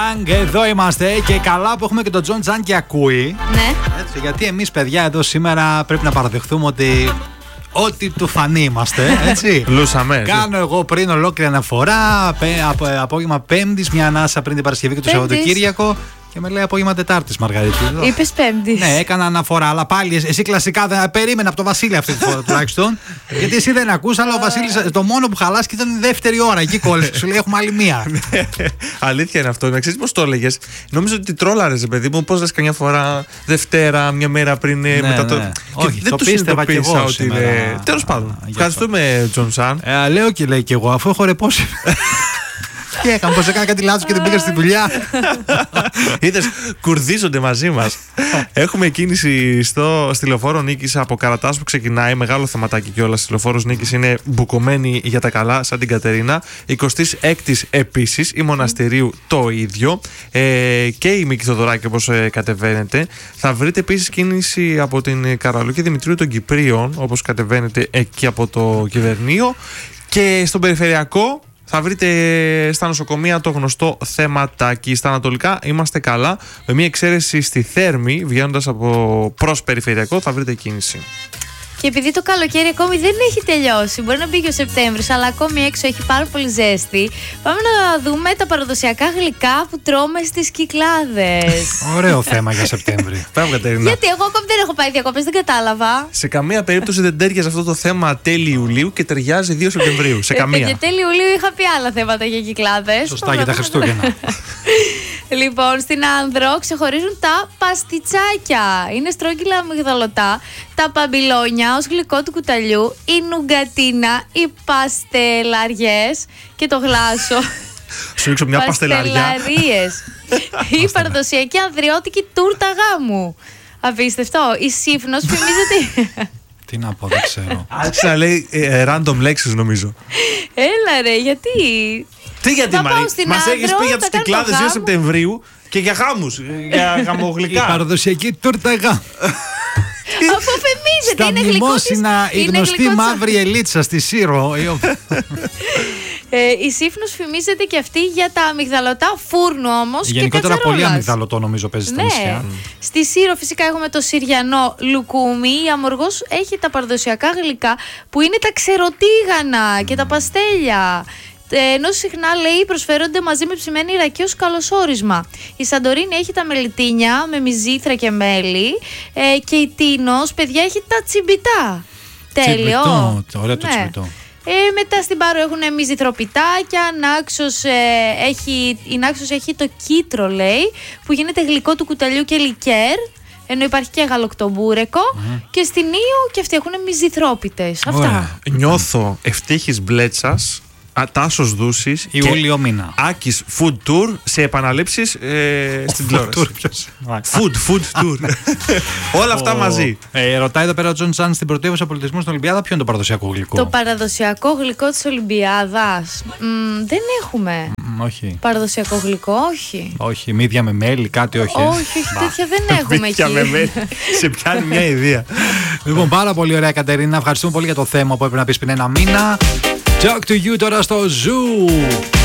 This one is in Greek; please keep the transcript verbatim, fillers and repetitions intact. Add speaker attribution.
Speaker 1: Εδώ είμαστε και καλά που έχουμε και τον Τζον Τζαν και ακούει.
Speaker 2: Ναι.
Speaker 1: Έτσι, γιατί εμείς παιδιά εδώ σήμερα πρέπει να παραδεχθούμε ότι ό,τι του φανεί είμαστε, έτσι.
Speaker 3: Λούσαμε.
Speaker 1: Κάνω εγώ πριν ολόκληρη αναφορά, πέ, απο, απόγευμα Πέμπτης, μια ανάσα πριν την Παρασκευή και το Σαββατοκύριακο. Και με λέει απόγευμα Τετάρτης, Μαργαρίτη.
Speaker 2: Είπες Πέμπτης.
Speaker 1: Ναι, έκανα αναφορά, αλλά πάλι εσύ κλασικά δεν περίμενα από τον Βασίλη αυτή τη φορά τουλάχιστον. Γιατί εσύ δεν ακούς, αλλά ο Βασίλης το μόνο που χαλάσει ήταν η δεύτερη ώρα. Εκεί κόλλησε. Σου λέει έχουμε άλλη μία.
Speaker 3: Αλήθεια είναι αυτό. Να ξέρεις πώς το έλεγες. Νόμιζα ότι τρόλαρες, παιδί μου. Πώς λες καμιά φορά Δευτέρα, μια μέρα πριν
Speaker 1: Ναι,
Speaker 3: μετά το.
Speaker 1: ναι.
Speaker 3: Και
Speaker 1: Όχι,
Speaker 3: δεν
Speaker 1: το
Speaker 3: το
Speaker 1: πίστευα κι εγώ
Speaker 3: συνειδητοποίησα ότι
Speaker 1: σήμερα.
Speaker 3: είναι. Τέλος πάντων.
Speaker 1: γι'
Speaker 3: Ευχαριστούμε, Τζον Σαν.
Speaker 1: Ε, λέω και λέει κι εγώ, αφού έχω ρεπώσει. Τι έκανα, πως έκανα κάτι λάθος και δεν πήγα στη δουλειά.
Speaker 3: Είδες, κουρδίζονται μαζί μας. Έχουμε κίνηση στο στη Λεωφόρο Νίκης από Καρατάς που ξεκινάει. Μεγάλο θεματάκι κιόλας. Στη Λεωφόρος Νίκης είναι μπουκωμένη για τα καλά, σαν την Κατερίνα. εικοστή έκτη επίσης, η Μοναστηρίου το ίδιο. Ε, και η Μίκη Θοδωράκη όπως ε, κατεβαίνετε. Θα βρείτε επίσης κίνηση από την Καραλούκη Δημητρίου των Κυπρίων, όπως κατεβαίνετε εκεί από το Κυβερνείο. Και στον Περιφερειακό θα βρείτε στα νοσοκομεία το γνωστό θεματάκι. Στα ανατολικά είμαστε καλά. Με μια εξαίρεση στη Θέρμη, βγαίνοντας από προς Περιφερειακό, θα βρείτε κίνηση.
Speaker 2: Και επειδή το καλοκαίρι ακόμη δεν έχει τελειώσει, μπορεί να μπει και ο Σεπτέμβρης, αλλά ακόμη έξω έχει πάρα πολύ ζέστη, πάμε να δούμε τα παραδοσιακά γλυκά που τρώμε στις Κυκλάδες.
Speaker 1: Ωραίο θέμα για Σεπτέμβρη.
Speaker 3: Πάμε, Κατερίνα.
Speaker 2: Γιατί εγώ ακόμη δεν έχω πάει διακοπές, δεν κατάλαβα.
Speaker 3: Σε καμία περίπτωση δεν τέριαζε αυτό το θέμα τέλη Ιουλίου και ταιριάζει δύο Σεπτεμβρίου. Σε καμία.
Speaker 2: Και τέλη Ιουλίου είχα πει άλλα θέματα για Κυκλάδες.
Speaker 1: Σωστά, για τα Χριστούγεννα.
Speaker 2: Λοιπόν, στην Άνδρο ξεχωρίζουν τα παστιτσάκια. Είναι στρόγγυλα αμυγδαλωτά, τα παμπιλόνια ως γλυκό του κουταλιού, η νουγκατίνα, οι παστελαριές και το γλάσο.
Speaker 3: Σου ρίξω μια παστελαριά.
Speaker 2: Παστελαρίες. Η παραδοσιακή ανδριώτικη τούρτα γάμου. Απίστευτο. Η Σύφνος φημίζεται.
Speaker 1: Τι να πω, δεν ξέρω.
Speaker 3: Άρχισε να λέει ε, random λέξεις, νομίζω.
Speaker 2: Έλα ρε, γιατί.
Speaker 3: Τι γιατί,
Speaker 2: Θα
Speaker 3: Μαρή,
Speaker 2: πάω στην
Speaker 3: μας έχεις
Speaker 2: Άνδρο,
Speaker 3: πει για
Speaker 2: θα
Speaker 3: τους
Speaker 2: κάνω
Speaker 3: Κυκλάδες
Speaker 2: γάμο.
Speaker 3: δύο Σεπτεμβρίου και για γάμους, για
Speaker 1: Η
Speaker 3: γαμογλυκά.
Speaker 1: παραδοσιακή τούρτα γάμου.
Speaker 2: Αποφεμίζεται,
Speaker 1: Στα
Speaker 2: είναι γλυκό της-
Speaker 1: μνημόσυνα η
Speaker 2: είναι
Speaker 1: γνωστή
Speaker 2: γλυκό της-
Speaker 1: μαύρη ελίτσα στη Σύρο.
Speaker 2: Ε, η Σύφνος φημίζεται και αυτή για τα αμυγδαλωτά φούρνου όμως και
Speaker 1: Γενικότερα πολύ
Speaker 2: κατσαρόλας.
Speaker 1: αμυγδαλωτό νομίζω παίζει στα
Speaker 2: Ναι.
Speaker 1: νησιά.
Speaker 2: Στη Σύρο φυσικά έχουμε το Συριανό λουκούμι. Η Αμοργός έχει τα παραδοσιακά γλυκά που είναι τα ξεροτίγανα και τα παστέλια. Ε, ενώ συχνά λέει προσφέρονται μαζί με ψημένη ρακή ως καλωσόρισμα. Η Σαντορίνη έχει τα μελιτίνια με μυζήθρα και μέλι ε, και η Τίνος, παιδιά, έχει τα τσιμπιτά. Τέλειο.
Speaker 1: Τσιμπιτό, ωραίο το
Speaker 2: Ναι.
Speaker 1: τσιμπιτό.
Speaker 2: Ε, μετά στην Πάρο έχουν μυζηθροπιτάκια, Νάξος, ε, έχει, η Νάξος έχει το κίτρο, λέει, που γίνεται γλυκό του κουταλιού και λικέρ, ενώ υπάρχει και γαλοκτομπούρεκο. Mm. Και στην Ήο και αυτοί έχουν μυζηθρόπιτες. Αυτά.
Speaker 1: Ωραία.
Speaker 3: Νιώθω Ευτύχης Μπλέτσας, Α, Τάσος Δούσης και
Speaker 1: Ιούλιο μήνα.
Speaker 3: Άκης Food Tour σε επαναλήψεις ε, στην τηλεόραση. Food, food tour. Όλα αυτά μαζί.
Speaker 1: Ε, ρωτάει εδώ πέρα ο Τζον Τζαν στην πρωτεύουσα πολιτισμού στην Ολυμπιάδα ποιο είναι το παραδοσιακό γλυκό.
Speaker 2: Το παραδοσιακό γλυκό της Ολυμπιάδας. Μ, δεν έχουμε.
Speaker 1: Μ, όχι.
Speaker 2: Παραδοσιακό γλυκό, όχι.
Speaker 1: Όχι, μύδια με μέλι, κάτι όχι. ε.
Speaker 2: Όχι, όχι, τέτοια δεν έχουμε
Speaker 3: Μπήκια
Speaker 2: εκεί.
Speaker 3: με μέλι. Σε πιάνει μια ιδέα.
Speaker 1: Λοιπόν, πάρα πολύ ωραία Κατερίνα. Ευχαριστούμε πολύ για το θέμα που έπρεπε να πεις πριν ένα μήνα. Talk to you τώρα στο Zoo.